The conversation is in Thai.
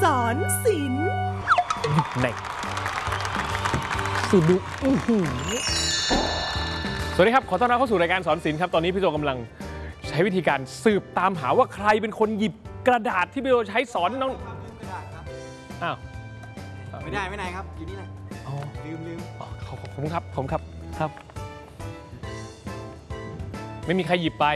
สอนศิลป์ในสุดุสวัสดีครับขอต้อนรับเข้าสู่รายการสอนศิลป์ครับตอนนี้พี่โจกำลังใช้วิธีการสืบตามหาว่าใครเป็นคนหยิบกระดาษที่พี่โจใช้สอนน้องกระดาษครับอ้าวไม่ได้ครับอยู่นี่แหละลืมขอบคุณครับครับไม่มีใครหยิบไป